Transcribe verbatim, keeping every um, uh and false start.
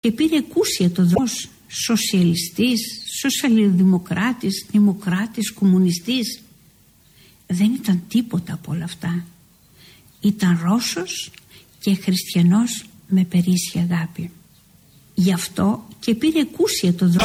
και πήρε εκούσια το δρόμος σοσιαλιστής, σοσιαλδημοκράτης, δημοκράτης, κομμουνιστής. Δεν ήταν τίποτα από όλα αυτά. Ήταν Ρώσος και χριστιανός με περίσσια αγάπη. Γι' αυτό και πήρε εκούσια το δρόμο